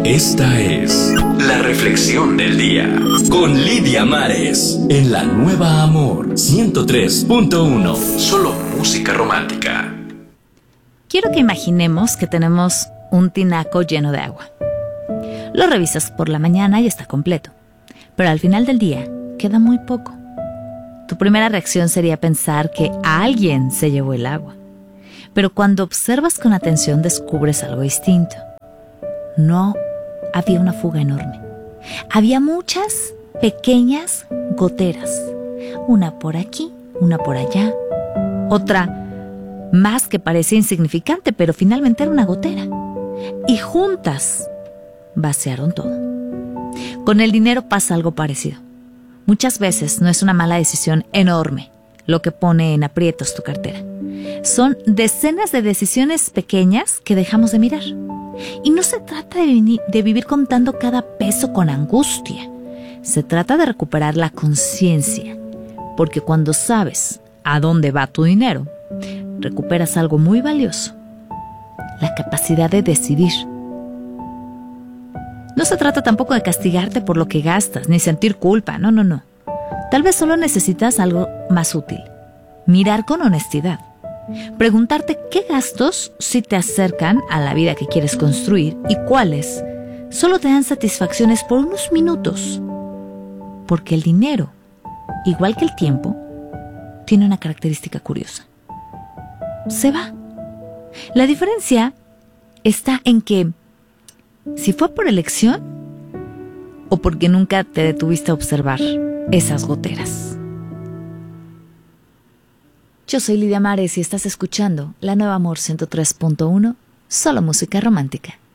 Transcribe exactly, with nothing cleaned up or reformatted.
Esta es la reflexión del día con Lidia Mares en la Nueva Amor ciento tres punto uno. Solo música romántica. Quiero que imaginemos que tenemos un tinaco lleno de agua. Lo revisas por la mañana y está completo, pero al final del día queda muy poco. Tu primera reacción sería pensar que alguien se llevó el agua, pero cuando observas con atención descubres algo distinto. No había una fuga enorme. Había muchas pequeñas goteras, una por aquí, una por allá, otra más que parecía insignificante, pero finalmente era una gotera. Y juntas vaciaron todo. Con el dinero pasa algo parecido. Muchas veces no es una mala decisión enorme lo que pone en aprietos tu cartera. Son decenas de decisiones pequeñas que dejamos de mirar. Y no se trata de, vi- de vivir contando cada peso con angustia. Se trata de recuperar la conciencia, porque cuando sabes a dónde va tu dinero, recuperas algo muy valioso: la capacidad de decidir. No se trata tampoco de castigarte por lo que gastas, ni sentir culpa, no, no, no. Tal vez solo necesitas algo más útil: mirar con honestidad. Preguntarte qué gastos sí te acercan a la vida que quieres construir y cuáles solo te dan satisfacciones por unos minutos. Porque el dinero, igual que el tiempo, tiene una característica curiosa: se va. La diferencia está en que si fue por elección o porque nunca te detuviste a observar esas goteras. Yo soy Lidia Mares y estás escuchando La Nueva Amor ciento tres punto uno, solo música romántica.